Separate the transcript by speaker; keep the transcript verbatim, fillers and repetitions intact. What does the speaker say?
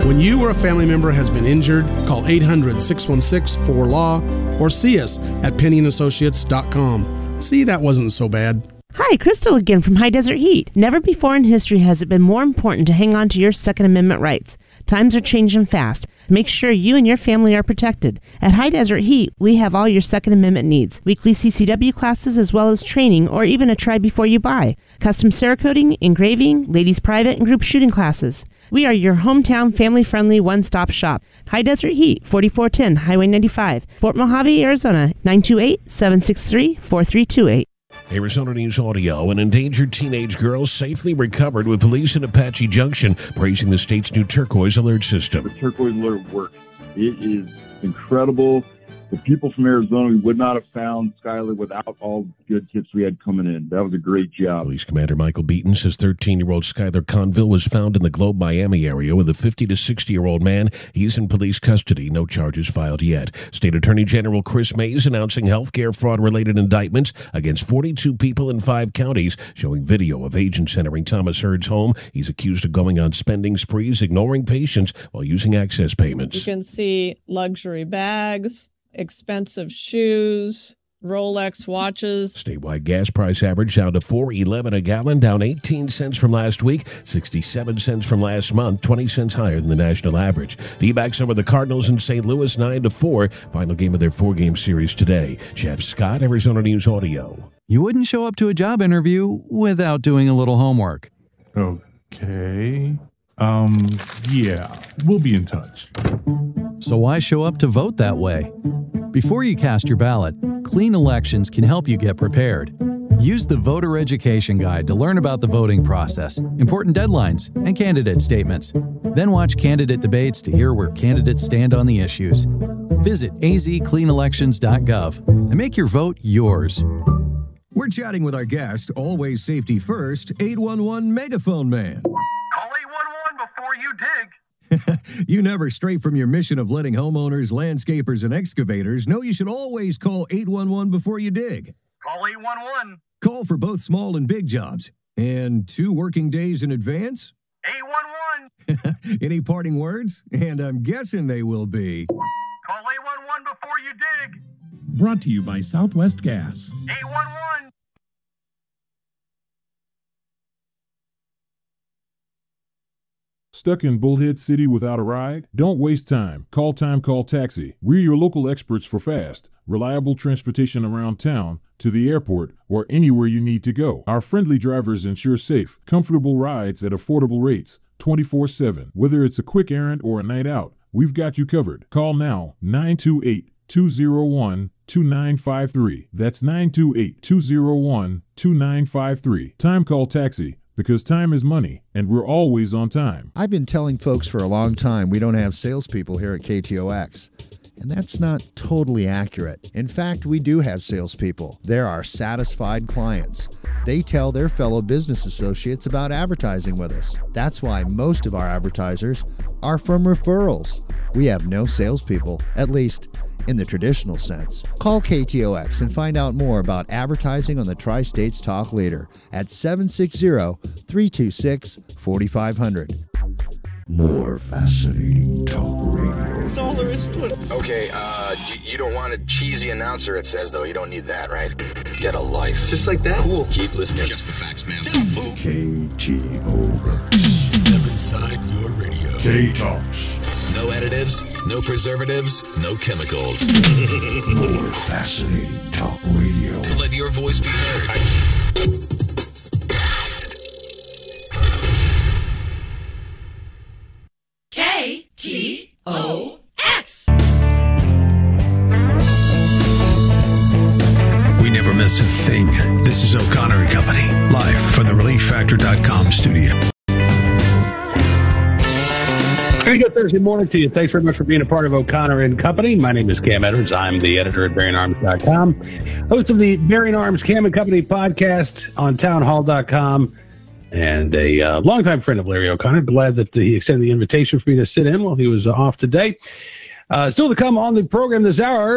Speaker 1: When you or a family member has been injured, call eight hundred, six one six, four L A W or see us at penny and associates dot com. See, that wasn't so bad.
Speaker 2: Hi, Crystal again from High Desert Heat. Never before in history has it been more important to hang on to your Second Amendment rights. Times are changing fast. Make sure you and your family are protected. At High Desert Heat, we have all your Second Amendment needs. Weekly C C W classes as well as training or even a try before you buy. Custom Cerakoting, engraving, ladies private and group shooting classes. We are your hometown family-friendly one-stop shop. High Desert Heat, forty-four ten Highway ninety-five, Fort Mojave, Arizona, nine two eight, seven six three, four three two eight.
Speaker 3: Arizona News Audio. An endangered teenage girl safely recovered with police in Apache Junction, praising the state's new turquoise alert system.
Speaker 4: The turquoise alert works. It is incredible. The people from Arizona, we would not have found Skylar without all the good tips we had coming in. That was a great job.
Speaker 3: Police Commander Michael Beaton says thirteen-year-old Skylar Conville was found in the Globe, Miami area with a fifty to sixty-year-old man. He's in police custody. No charges filed yet. State Attorney General Chris Mays announcing healthcare fraud-related indictments against forty-two people in five counties, showing video of agents entering Thomas Hurd's home. He's accused of going on spending sprees, ignoring patients while using access payments.
Speaker 5: You can see luxury bags, expensive shoes, Rolex watches.
Speaker 3: Statewide gas price average down to four eleven a gallon, down eighteen cents from last week, sixty-seven cents from last month, twenty cents higher than the national average. D-backs over the Cardinals in Saint Louis nine to four. Final game of their four-game series today. Jeff Scott, Arizona News Audio.
Speaker 6: You wouldn't show up to a job interview without doing a little homework.
Speaker 7: Okay. Um, yeah, we'll be in touch.
Speaker 6: So why show up to vote that way? Before you cast your ballot, Clean Elections can help you get prepared. Use the Voter Education Guide to learn about the voting process, important deadlines, and candidate statements. Then watch candidate debates to hear where candidates stand on the issues. Visit a z clean elections dot gov and make your vote yours.
Speaker 8: We're chatting with our guest, always safety first, eight one one Megaphone Man.
Speaker 9: Call eight one one before you dig.
Speaker 8: You never stray from your mission of letting homeowners, landscapers, and excavators know you should always call eight one one before you dig.
Speaker 9: Call eight one one.
Speaker 8: Call for both small and big jobs. And two working days in advance?
Speaker 9: eight one one.
Speaker 8: Any parting words? And I'm guessing they will be...
Speaker 9: Call eight one one before you dig.
Speaker 10: Brought to you by Southwest Gas.
Speaker 9: eight one one.
Speaker 7: Stuck in Bullhead City without a ride? Don't waste time. Call Time Call Taxi. We're your local experts for fast, reliable transportation around town, to the airport, or anywhere you need to go. Our friendly drivers ensure safe, comfortable rides at affordable rates, twenty-four seven. Whether it's a quick errand or a night out, we've got you covered. Call now, nine two eight, two zero one, two nine five three. That's nine two eight, two zero one, two nine five three. Time Call Taxi. Because time is money, and we're always on time.
Speaker 11: I've been telling folks for a long time we don't have salespeople here at K T O X. And that's not totally accurate. In fact, we do have salespeople. They're our satisfied clients. They tell their fellow business associates about advertising with us. That's why most of our advertisers are from referrals. We have no salespeople, at least in the traditional sense. Call K T O X and find out more about advertising on the Tri-States Talk Leader at seven six zero, three two six, four five zero zero.
Speaker 12: More fascinating talk radio.
Speaker 9: That's all there is to it.
Speaker 13: Okay, uh, you, you don't want a cheesy announcer, it says, though. You don't need that, right? Get a life. Just like that? Cool. Keep listening. Just the facts, man.
Speaker 12: K T O X.
Speaker 14: Step inside your radio.
Speaker 12: K-Talks.
Speaker 14: No additives, no preservatives, no chemicals.
Speaker 12: More fascinating talk radio.
Speaker 14: To let your voice be heard.
Speaker 15: K T O X.
Speaker 16: We never miss a thing. This is O'Connor and Company, live from the relief factor dot com studio.
Speaker 17: Very good Thursday morning to you. Thanks very much for being a part of O'Connor and Company. My name is Cam Edwards. I'm the editor at Bearing Arms dot com, host of the Bearing Arms Cam and Company podcast on town hall dot com, and a uh, longtime friend of Larry O'Connor. Glad that he extended the invitation for me to sit in while he was uh, off today. Uh, still to come on the program this hour.